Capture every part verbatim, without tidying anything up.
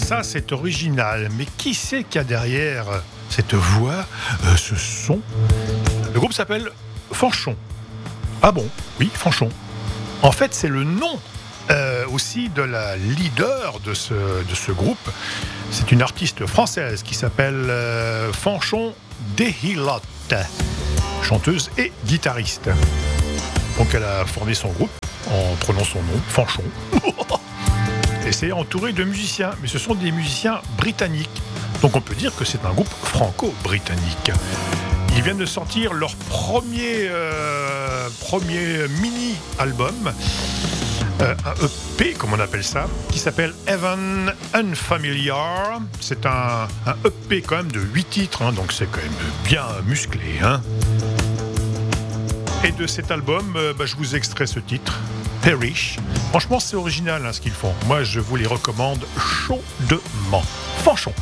ça c'est original. Mais qui c'est qu'il y a derrière cette voix, euh, ce son? Le groupe s'appelle Fanchon. Ah bon? Oui, Fanchon. En fait, c'est le nom euh, aussi de la leader de ce, de ce groupe. C'est une artiste française qui s'appelle euh, Fanchon Dehilotte, chanteuse et guitariste. Donc elle a formé son groupe en prenant son nom, Fanchon. Et c'est entouré de musiciens, mais ce sont des musiciens britanniques. Donc on peut dire que c'est un groupe franco-britannique. Ils viennent de sortir leur premier, euh, premier mini-album, euh, un E P, comme on appelle ça, qui s'appelle Heaven Unfamiliar. C'est un, un E P quand même de huit titres, hein, donc c'est quand même bien musclé. Hein. Et de cet album, euh, bah, je vous extrais ce titre, Perish. Franchement, c'est original hein, ce qu'ils font. Moi, je vous les recommande chaudement. Fanchon.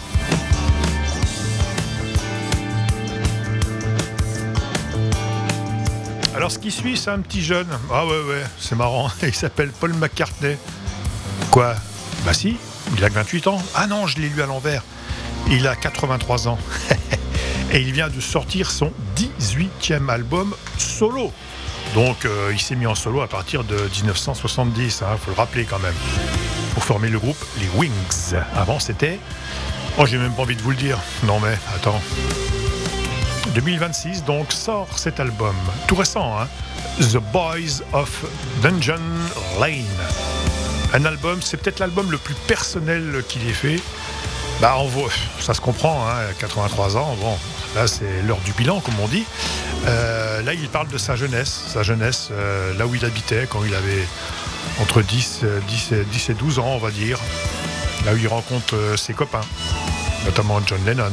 Alors, ce qui suit, c'est un petit jeune. Ah ouais, ouais, c'est marrant. Il s'appelle Paul McCartney. Quoi? Bah si, il a vingt-huit ans. Ah non, je l'ai lu à l'envers. Il a quatre-vingt-trois ans. Et il vient de sortir son dix-huitième album solo. Donc, euh, il s'est mis en solo à partir de dix-neuf cent soixante-dix, il hein, faut le rappeler quand même, pour former le groupe les Wings. Avant, c'était... Oh, j'ai même pas envie de vous le dire. Non mais, attends. deux mille vingt-six, donc, sort cet album. Tout récent, hein. The Boys of Dungeon Lane. Un album, c'est peut-être l'album le plus personnel qu'il ait fait. Bah, on voit, ça se comprend, hein, quatre-vingt-trois ans, bon, là c'est l'heure du bilan, comme on dit. Euh, là, il parle de sa jeunesse, sa jeunesse, euh, là où il habitait, quand il avait entre dix, dix, dix et douze ans, on va dire. Là où il rencontre euh, ses copains, notamment John Lennon.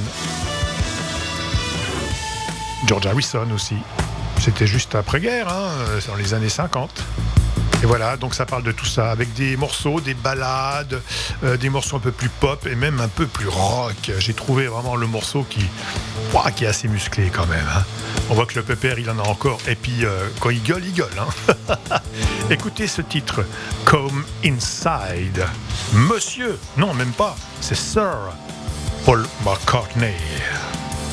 George Harrison aussi. C'était juste après-guerre, hein, dans les années cinquante. Et voilà, donc ça parle de tout ça, avec des morceaux, des ballades, euh, des morceaux un peu plus pop et même un peu plus rock. J'ai trouvé vraiment le morceau qui, ouah, qui est assez musclé quand même. Hein. On voit que le pépère, il en a encore. Et puis, euh, quand il gueule, il gueule. Hein. Écoutez ce titre, Come Inside. Monsieur, non, même pas, c'est Sir Paul McCartney.